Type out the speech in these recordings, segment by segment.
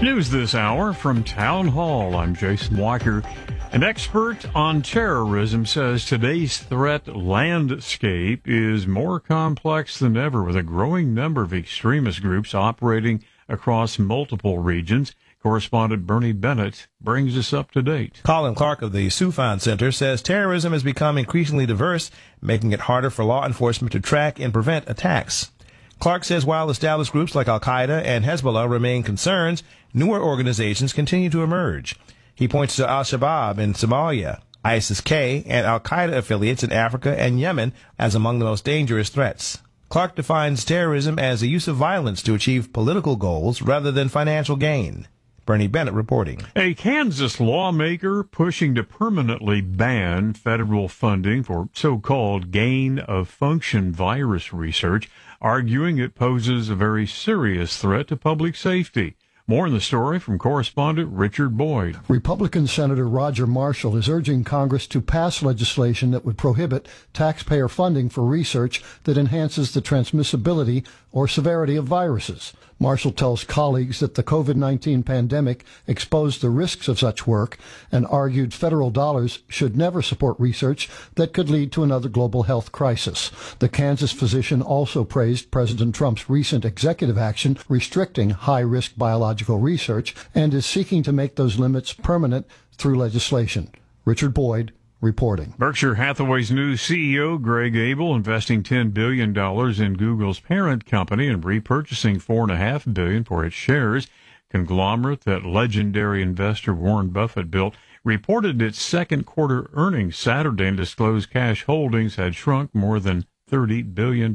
News this hour from Town Hall. I'm Jason Walker. An expert on terrorism says today's threat landscape is more complex than ever, with a growing number of extremist groups operating across multiple regions. Correspondent Bernie Bennett brings us up to date. Colin Clark of the Soufan Center says terrorism has become increasingly diverse, making it harder for law enforcement to track and prevent attacks. Clark says while established groups like Al-Qaeda and Hezbollah remain concerns, newer organizations continue to emerge. He points to Al-Shabaab in Somalia, ISIS-K, and Al-Qaeda affiliates in Africa and Yemen as among the most dangerous threats. Clark defines terrorism as the use of violence to achieve political goals rather than financial gain. Bernie Bennett reporting. A Kansas lawmaker pushing to permanently ban federal funding for so-called gain-of-function virus research, arguing it poses a very serious threat to public safety. More in the story from correspondent Richard Boyd. Republican Senator Roger Marshall is urging Congress to pass legislation that would prohibit taxpayer funding for research that enhances the transmissibility or severity of viruses. Marshall tells colleagues that the COVID-19 pandemic exposed the risks of such work and argued federal dollars should never support research that could lead to another global health crisis. The Kansas physician also praised President Trump's recent executive action restricting high-risk biological research and is seeking to make those limits permanent through legislation. Richard Boyd reporting. Berkshire Hathaway's new CEO, Greg Abel, investing $10 billion in Google's parent company and repurchasing $4.5 billion for its shares. Conglomerate that legendary investor Warren Buffett built reported its second quarter earnings Saturday and disclosed cash holdings had shrunk more than $30 billion.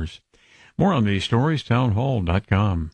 More on these stories, townhall.com.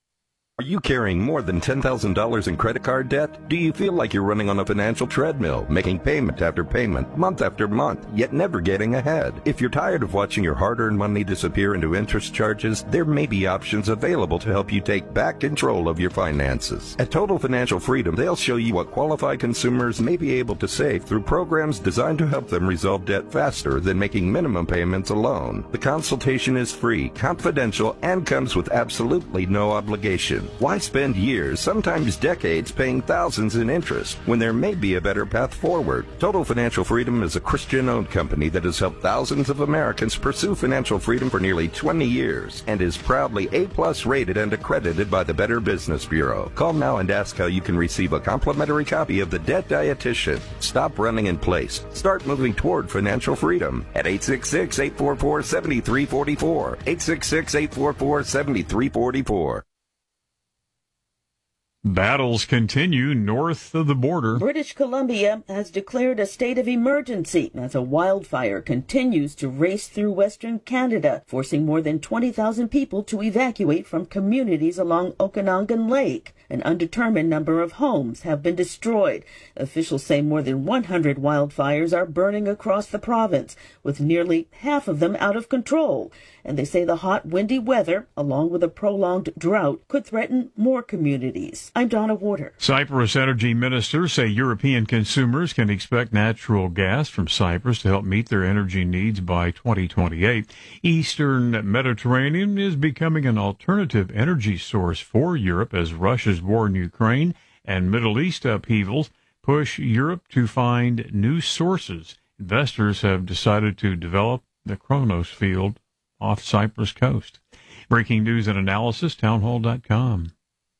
Are you carrying more than $10,000 in credit card debt? Do you feel like you're running on a financial treadmill, making payment after payment, month after month, yet never getting ahead? If you're tired of watching your hard-earned money disappear into interest charges, there may be options available to help you take back control of your finances. At Total Financial Freedom, they'll show you what qualified consumers may be able to save through programs designed to help them resolve debt faster than making minimum payments alone. The consultation is free, confidential, and comes with absolutely no obligation. Why spend years, sometimes decades, paying thousands in interest when there may be a better path forward? Total Financial Freedom is a Christian-owned company that has helped thousands of Americans pursue financial freedom for nearly 20 years and is proudly A+ rated and accredited by the Better Business Bureau. Call now and ask how you can receive a complimentary copy of The Debt Dietitian. Stop running in place. Start moving toward financial freedom at 866-844-7344. 866-844-7344. Battles continue north of the border. British Columbia has declared a state of emergency as a wildfire continues to race through western Canada, forcing more than 20,000 people to evacuate from communities along Okanagan Lake. An undetermined number of homes have been destroyed. Officials say more than 100 wildfires are burning across the province, with nearly half of them out of control. And they say the hot, windy weather, along with a prolonged drought, could threaten more communities. I'm Donna Warder. Cyprus energy ministers say European consumers can expect natural gas from Cyprus to help meet their energy needs by 2028. Eastern Mediterranean is becoming an alternative energy source for Europe as Russia's war in Ukraine and Middle East upheavals push Europe to find new sources. Investors have decided to develop the Kronos field off Cyprus coast. Breaking news and analysis, townhall.com.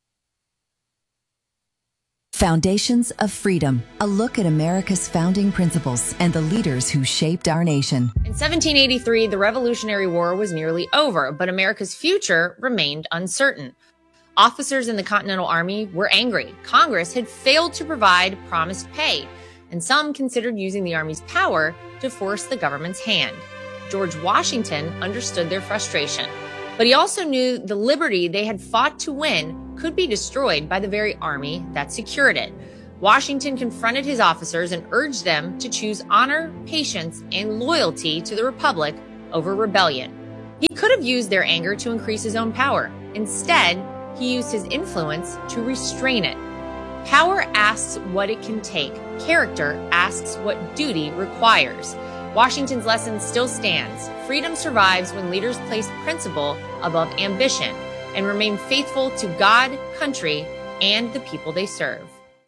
Foundations of Freedom, a look at America's founding principles and the leaders who shaped our nation. In 1783, the Revolutionary War was nearly over, but America's future remained uncertain. Officers in the Continental Army were angry. Congress had failed to provide promised pay, and some considered using the Army's power to force the government's hand. George Washington understood their frustration, but he also knew the liberty they had fought to win could be destroyed by the very army that secured it. Washington confronted his officers and urged them to choose honor, patience, and loyalty to the Republic over rebellion. He could have used their anger to increase his own power. Instead, he used his influence to restrain it. Power asks what it can take. Character asks what duty requires. Washington's lesson still stands. Freedom survives when leaders place principle above ambition and remain faithful to God, country, and the people they serve.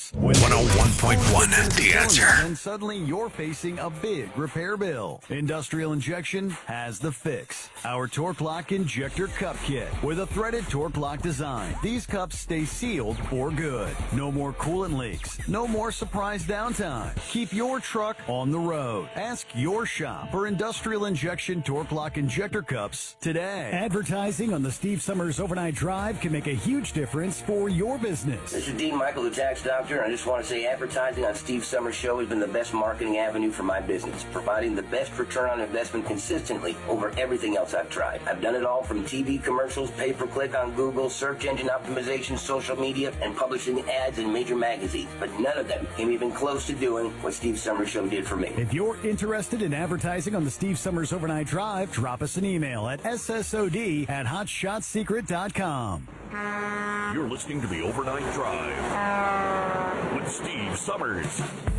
101.1 The Answer. And suddenly you're facing a big repair bill. Industrial Injection has the fix. Our Torque Lock Injector Cup Kit with a threaded Torque Lock design. These cups stay sealed for good. No more coolant leaks. No more surprise downtime. Keep your truck on the road. Ask your shop for Industrial Injection Torque Lock Injector Cups today. Advertising on the Steve Summers Overnight Drive can make a huge difference for your business. This is Dean Michael, the tax doctor. I just want to say advertising on Steve Summers' show has been the best marketing avenue for my business, providing the best return on investment consistently over everything else I've tried. I've done it all from TV commercials, pay-per-click on Google, search engine optimization, social media, and publishing ads in major magazines. But none of them came even close to doing what Steve Summers' show did for me. If you're interested in advertising on the Steve Summers Overnight Drive, drop us an email at ssod@hotshotsecret.com. You're listening to the Overnight Drive with Steve Summers.